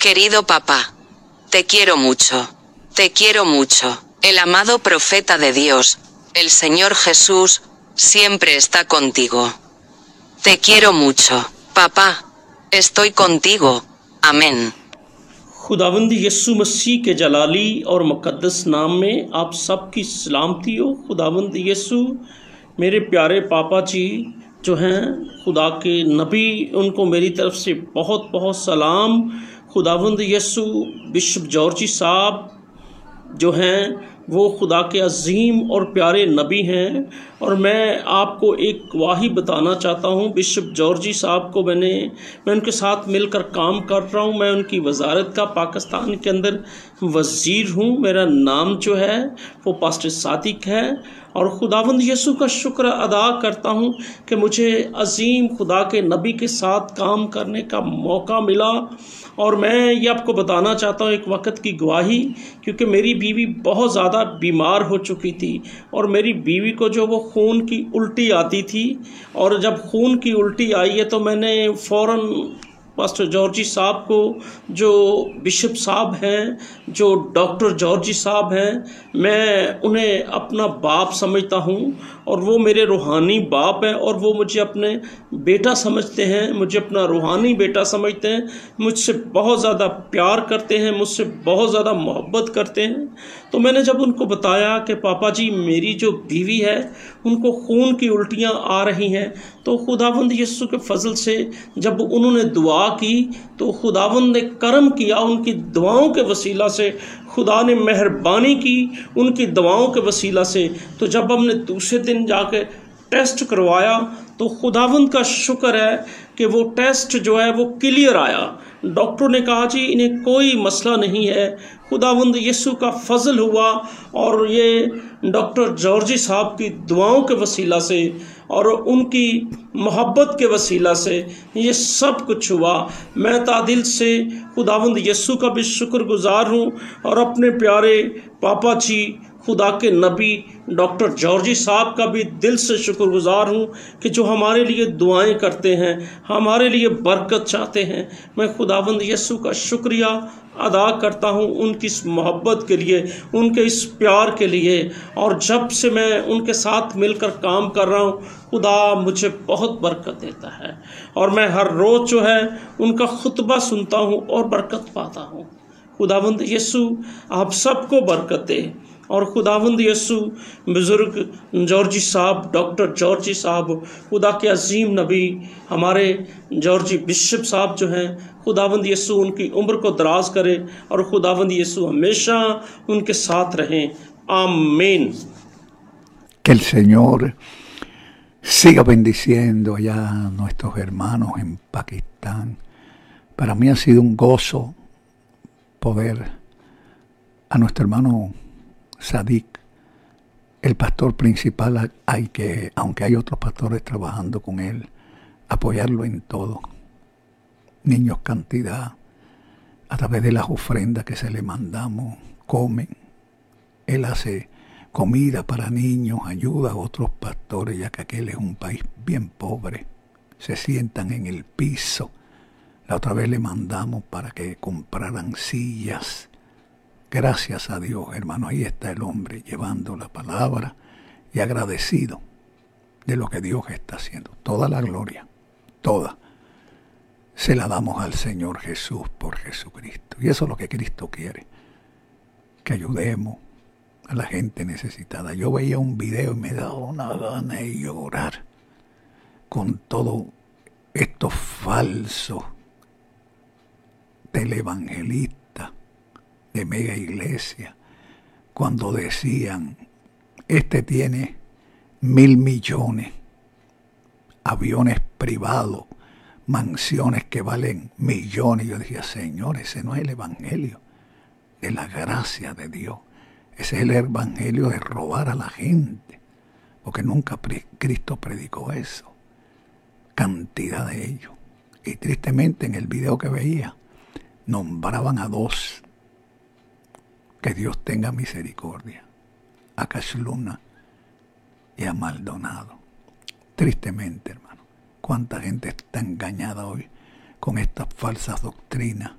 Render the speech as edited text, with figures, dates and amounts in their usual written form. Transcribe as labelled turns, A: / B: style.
A: Querido papá, te quiero mucho. Te quiero mucho. El amado profeta de Dios, el Señor Jesús, siempre está contigo. Te quiero mucho, papá. Estoy contigo. Amén.
B: خداوند یسوع مسیح کے جلالی اور مقدس نام میں آپ سب کی سلامتی ہو۔ خداوند یسوع میرے پیارے پاپا جی جو ہیں خدا کے نبی، ان کو میری طرف سے بہت بہت سلام۔ خداوند یسوع بشپ جارجی صاحب جو ہیں وہ خدا کے عظیم اور پیارے نبی ہیں، اور میں آپ کو ایک گواہی بتانا چاہتا ہوں۔ بشپ جارجی صاحب کو میں ان کے ساتھ مل کر کام کر رہا ہوں۔ میں ان کی وزارت کا پاکستان کے اندر وزیر ہوں۔ میرا نام جو ہے وہ پاسٹر صادق ہے، اور خداوند یسوع کا شکر ادا کرتا ہوں کہ مجھے عظیم خدا کے نبی کے ساتھ کام کرنے کا موقع ملا۔ اور میں یہ آپ کو بتانا چاہتا ہوں ایک وقت کی گواہی، کیونکہ میری بیوی بہت زیادہ بیمار ہو چکی تھی، اور میری بیوی کو جو وہ خون کی الٹی آتی تھی، اور جب خون کی الٹی آئی ہے تو میں نے فوراً پاسٹر جارجی صاحب کو، جو بشپ صاحب ہیں، جو ڈاکٹر جارجی صاحب ہیں، میں انہیں اپنا باپ سمجھتا ہوں، اور وہ میرے روحانی باپ ہیں، اور وہ مجھے اپنے بیٹا سمجھتے ہیں، مجھے اپنا روحانی بیٹا سمجھتے ہیں، مجھ سے بہت زیادہ پیار کرتے ہیں، مجھ سے بہت زیادہ محبت کرتے ہیں۔ تو میں نے جب ان کو بتایا کہ پاپا جی میری جو بیوی ہے ان کو خون کی الٹیاں آ رہی ہیں، تو خداوند یسوع کے فضل سے جب انہوں نے دعا کی تو خداوند نے کرم کیا، ان کی دعاؤں کے وسیلہ سے خدا نے مہربانی کی، ان کی دعاؤں کے وسیلہ سے۔ تو جب ہم نے دوسرے دن جا کے ٹیسٹ کروایا تو خداوند کا شکر ہے کہ وہ ٹیسٹ جو ہے وہ کلیئر آیا۔ ڈاکٹر نے کہا جی انہیں کوئی مسئلہ نہیں ہے۔ خداوند یسوع کا فضل ہوا، اور یہ ڈاکٹر جارجی صاحب کی دعاؤں کے وسیلہ سے اور ان کی محبت کے وسیلہ سے یہ سب کچھ ہوا۔ میں دل سے خداوند یسوع کا بھی شکر گزار ہوں، اور اپنے پیارے پاپا جی خدا کے نبی ڈاکٹر جارجی صاحب کا بھی دل سے شکر گزار ہوں کہ جو ہمارے لیے دعائیں کرتے ہیں، ہمارے لیے برکت چاہتے ہیں۔ میں خداوند یسوع کا شکریہ ادا کرتا ہوں ان کی اس محبت کے لیے، ان کے اس پیار کے لیے، اور جب سے میں ان کے ساتھ مل کر کام کر رہا ہوں خدا مجھے بہت برکت دیتا ہے، اور میں ہر روز جو ہے ان کا خطبہ سنتا ہوں اور برکت پاتا ہوں۔ خداوند یسوع آپ سب کو برکت دے، اور خداوند یسوع بزرگ جارجی صاحب، ڈاکٹر جارجی صاحب، خدا کے عظیم نبی ہمارے جارجی بشپ صاحب جو ہیں، خداوند یسوع ان کی عمر کو دراز کرے، اور خداوند یسوع ہمیشہ ان کے ساتھ رہیں۔ آمین۔
C: Que el Señor siga bendiciendo allá a nuestros hermanos en Pakistán. Para mí ha sido un gozo poder a nuestro hermano Sadik, el pastor principal, hay que, aunque hay otros pastores trabajando con él, apoyarlo en todo. Niños cantidad, a través de las ofrendas que se le mandamos, comen. Él hace comida para niños, ayuda a otros pastores, ya que aquel es un país bien pobre. Se sientan en el piso. La otra vez le mandamos para que compraran sillas. Gracias a Dios, hermano, ahí está el hombre llevando la palabra y agradecido de lo que Dios está haciendo. Toda la gloria, toda, se la damos al Señor Jesús por Jesucristo. Y eso es lo que Cristo quiere, que ayudemos a la gente necesitada. Yo veía un video y me daba una gana de llorar con todos estos falsos televangelistas de mega iglesia, cuando decían, este tiene 1.000 millones, aviones privados, mansiones que valen millones. Yo decía, Señor, ese no es el evangelio de la gracia de Dios. Ese es el evangelio de robar a la gente, porque nunca Cristo predicó eso. Cantidad de ellos. Y tristemente en el video que veía, nombraban a dos. Que Dios tenga misericordia, a Cash Luna y a Maldonado. Tristemente, hermano, cuánta gente está engañada hoy con estas falsas doctrinas